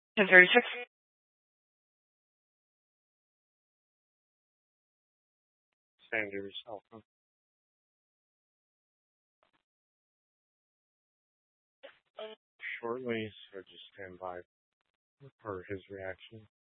10:36. Sanders Alpha. Shortly, so just stand by for his reaction.